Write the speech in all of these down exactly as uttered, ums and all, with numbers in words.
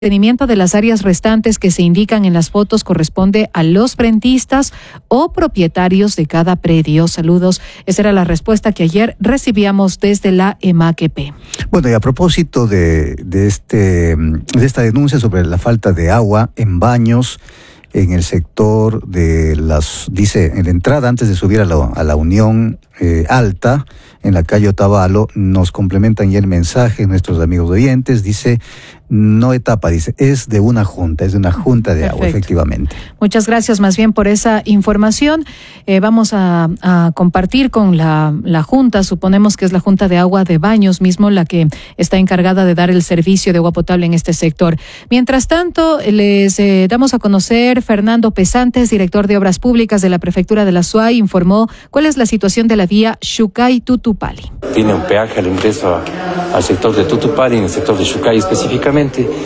mantenimiento de las áreas restantes que se indican en las fotos corresponde a los rentistas o propietarios de cada predio. Saludos. Esa era la respuesta que ayer recibíamos desde la EMAQP. Bueno, y a propósito de, de, este, de esta denuncia sobre la falta de agua en baños en el sector de las, dice, en la entrada antes de subir a la, a la Unión eh, Alta, en la calle Otavalo, nos complementan ya el mensaje nuestros amigos oyentes, dice, no etapa, dice, es de una junta, es de una junta de Perfecto. Agua, efectivamente. Muchas gracias más bien por esa información. Eh, vamos a, a compartir con la, la junta, suponemos que es la Junta de Agua de Baños mismo la que está encargada de dar el servicio de agua potable en este sector. Mientras tanto, les eh, damos a conocer, Fernando Pesantes, director de Obras Públicas de la Prefectura de la SUAY, informó cuál es la situación de la vía Xucay-Tutupali. Tiene un peaje al ingreso a, al sector de Tutupali, en el sector de Xucay específicamente.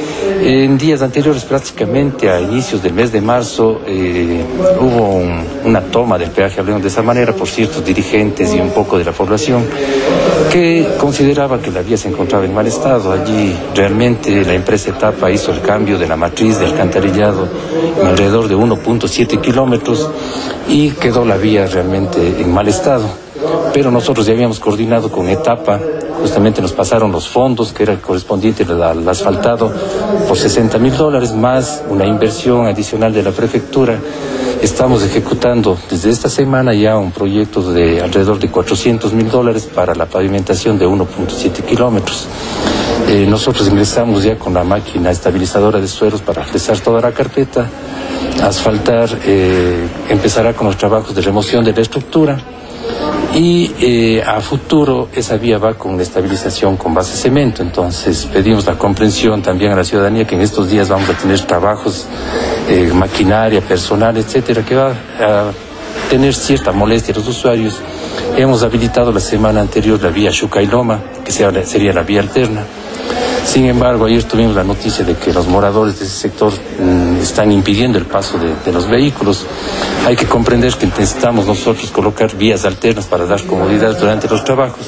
En días anteriores, prácticamente a inicios del mes de marzo, eh, hubo un, una toma del peaje, hablemos de esa manera, por ciertos dirigentes y un poco de la población que consideraba que la vía se encontraba en mal estado. Allí realmente la empresa Etapa hizo el cambio de la matriz de alcantarillado en alrededor de uno punto siete kilómetros y quedó la vía realmente en mal estado. Pero nosotros ya habíamos coordinado con Etapa, justamente nos pasaron los fondos que era el correspondiente al, al asfaltado por sesenta mil dólares más una inversión adicional de la prefectura. Estamos ejecutando desde esta semana ya un proyecto de alrededor de cuatrocientos mil dólares para la pavimentación de uno punto siete kilómetros. Eh, nosotros ingresamos ya con la máquina estabilizadora de suelos para realizar toda la carpeta, asfaltar, eh, empezará con los trabajos de remoción de la estructura. Y eh, a futuro esa vía va con estabilización con base cemento, entonces pedimos la comprensión también a la ciudadanía que en estos días vamos a tener trabajos, eh, maquinaria, personal, etcétera, que va a tener cierta molestia a los usuarios. Hemos habilitado la semana anterior la vía Xucay-Loma, que sería la vía alterna. Sin embargo, ayer tuvimos la noticia de que los moradores de ese sector mmm, están impidiendo el paso de, de los vehículos. Hay que comprender que necesitamos nosotros colocar vías alternas para dar comodidad durante los trabajos.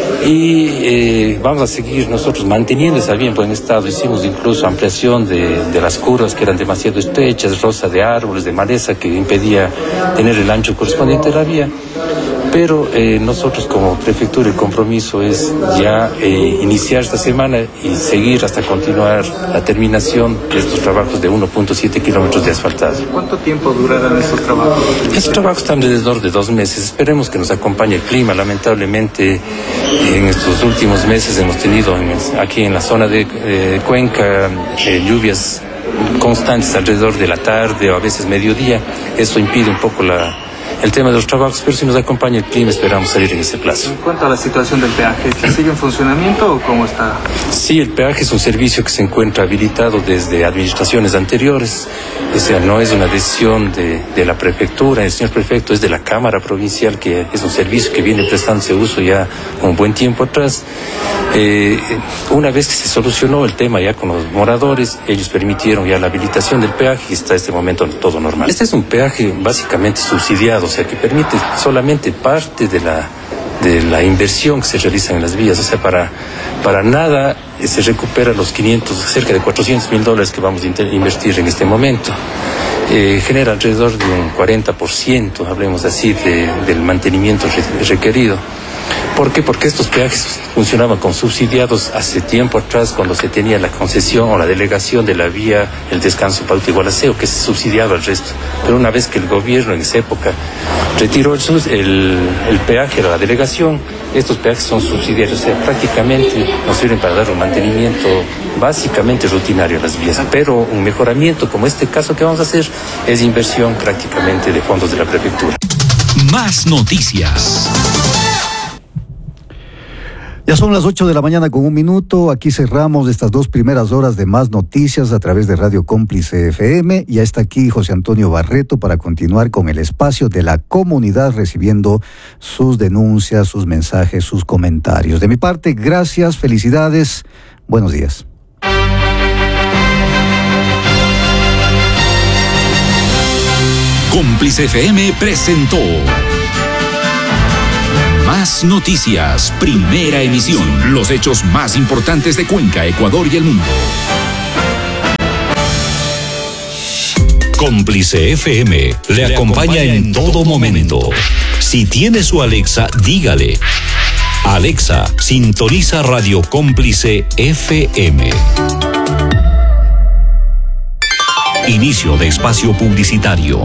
Y eh, vamos a seguir nosotros manteniendo esa vía en buen estado. Hicimos incluso ampliación de, de las curvas que eran demasiado estrechas, roza de árboles, de maleza que impedía tener el ancho correspondiente a la vía. Pero eh, nosotros como prefectura el compromiso es ya eh, iniciar esta semana y seguir hasta continuar la terminación de estos trabajos de uno punto siete kilómetros de asfaltado. ¿Cuánto tiempo durarán estos trabajos? Estos trabajos están alrededor de dos meses. Esperemos que nos acompañe el clima. Lamentablemente en estos últimos meses hemos tenido en, aquí en la zona de eh, Cuenca eh, lluvias constantes alrededor de la tarde o a veces mediodía. Eso impide un poco la el tema de los trabajos, pero si nos acompaña el clima esperamos salir en ese plazo. En cuanto a la situación del peaje, ¿se sigue en funcionamiento o cómo está? Sí, el peaje es un servicio que se encuentra habilitado desde administraciones anteriores, o sea, no es una decisión de, de la prefectura, el señor prefecto es de la Cámara Provincial, que es un servicio que viene prestándose uso ya un buen tiempo atrás. Eh, una vez que se solucionó el tema ya con los moradores, ellos permitieron ya la habilitación del peaje y está en este momento todo normal. Este es un peaje básicamente subsidiado, o sea, que permite solamente parte de la, de la inversión que se realiza en las vías, o sea, para, para nada se recupera los quinientos, cerca de cuatrocientos mil dólares que vamos a invertir en este momento. Eh, genera alrededor de un cuarenta por ciento, hablemos así, de, del mantenimiento re, requerido. ¿Por qué? Porque estos peajes funcionaban con subsidiados hace tiempo atrás cuando se tenía la concesión o la delegación de la vía El Descanso Pauta-Igualaceo, que se subsidiaba al resto. Pero una vez que el gobierno en esa época retiró el, el, el peaje a la delegación, estos peajes son subsidiarios, o sea, prácticamente nos sirven para dar un mantenimiento básicamente rutinario a las vías. Pero un mejoramiento como este caso que vamos a hacer es inversión prácticamente de fondos de la prefectura. Más noticias. Ya son las ocho de la mañana con un minuto. Aquí cerramos estas dos primeras horas de Más Noticias a través de Radio Cómplice F M. Ya está aquí José Antonio Barreto para continuar con el espacio de la comunidad recibiendo sus denuncias, sus mensajes, sus comentarios. De mi parte, gracias, felicidades, buenos días. Cómplice F M presentó Más Noticias, primera emisión. Los hechos más importantes de Cuenca, Ecuador y el mundo. Cómplice F M le acompaña en todo momento. Si tiene su Alexa, dígale: Alexa, sintoniza Radio Cómplice F M. Inicio de espacio publicitario.